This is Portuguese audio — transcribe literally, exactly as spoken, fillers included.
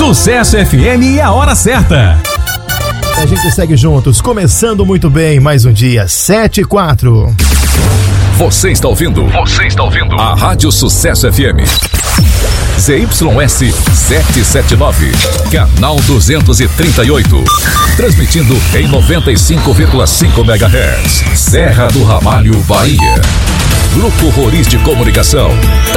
Sucesso F M e a hora certa. A gente segue juntos, começando muito bem mais um dia, sete e quatro. Você está ouvindo? Você está ouvindo? A Rádio Sucesso F M. Z Y S setecentos e setenta e nove, canal duzentos e trinta e oito. Transmitindo em noventa e cinco vírgula cinco megahertz. Serra do Ramalho, Bahia. Grupo Roriz de Comunicação.